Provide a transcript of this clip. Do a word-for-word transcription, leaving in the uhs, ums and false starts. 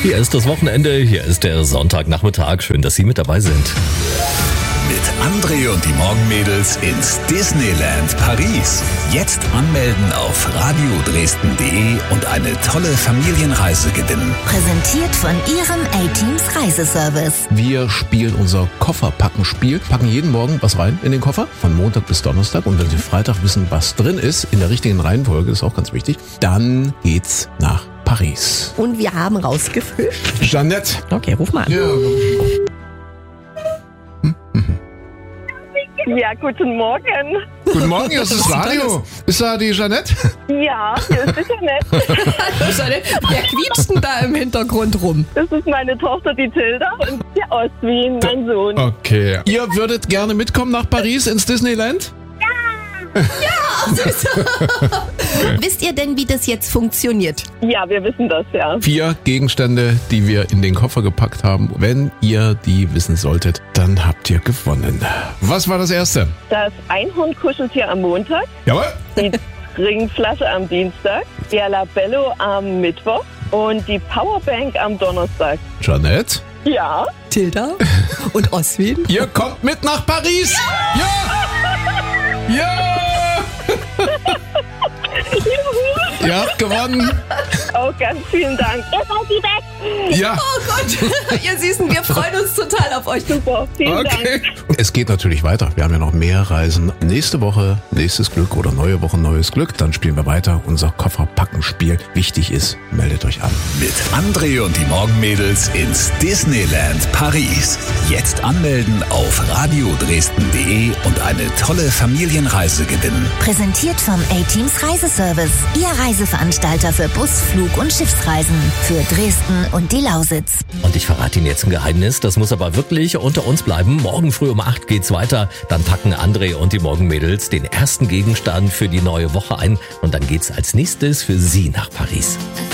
Hier ist das Wochenende, hier ist der Sonntagnachmittag. Schön, dass Sie mit dabei sind. Mit André und die Morgenmädels ins Disneyland Paris. Jetzt anmelden auf radio dresden punkt de und eine tolle Familienreise gewinnen. Präsentiert von Ihrem A-Teams Reiseservice. Wir spielen unser Kofferpacken-Spiel, packen jeden Morgen was rein in den Koffer, von Montag bis Donnerstag. Und wenn Sie Freitag wissen, was drin ist, in der richtigen Reihenfolge, ist auch ganz wichtig, dann geht's nach Paris. Und wir haben rausgefischt. Jeanette. Okay, ruf mal an. Ja. Ja, guten Morgen. Guten Morgen, hier ist das Radio. Ist da die Jeanette? Ja, hier ist sicher nett. Wer quietscht denn da im Hintergrund rum? Das ist meine Tochter, die Tilda, und der Ostwin, mein Sohn. Okay. Ihr würdet gerne mitkommen nach Paris ins Disneyland? Wisst ihr denn, wie das jetzt funktioniert? Ja, wir wissen das, ja. Vier Gegenstände, die wir in den Koffer gepackt haben. Wenn ihr die wissen solltet, dann habt ihr gewonnen. Was war das erste? Das Einhorn-Kuscheltier am Montag, Jawohl. die Trinkflasche am Dienstag, der Labello am Mittwoch und die Powerbank am Donnerstag. Jeanette? Ja. Tilda und Oswin? Ihr kommt mit nach Paris! Ja! Ja! Juhu. Ihr habt gewonnen! Oh, ganz vielen Dank. Ihr seid die Besten. Ja! Oh Gott, ihr Süßen, wir freuen uns total auf euch. Super, vielen Okay. Dank. Es geht natürlich weiter. Wir haben ja noch mehr Reisen. Nächste Woche nächstes Glück oder neue Woche neues Glück. Dann spielen wir weiter unser Kofferpackenspiel. Wichtig ist, meldet euch an. Mit André und die Morgenmädels ins Disneyland Paris. Jetzt anmelden auf radio dresden punkt de und eine tolle Familienreise gewinnen. Präsentiert vom A-Teams Reiseservice. Ihr Reiseveranstalter für Bus-, Flug- und Schiffsreisen. Für Dresden und die Lausitz. Und ich verrate Ihnen jetzt ein Geheimnis, das muss aber wirklich unter uns bleiben. Morgen früh um acht geht's weiter. Dann packen André und die Morgenmädels den ersten Gegenstand für die neue Woche ein. Und dann geht's als nächstes für Sie nach Paris.